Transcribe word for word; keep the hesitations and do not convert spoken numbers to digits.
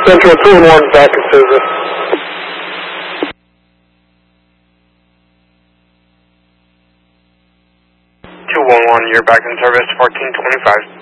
Central two one one back in service. two one one, you're back in service, fourteen twenty-five.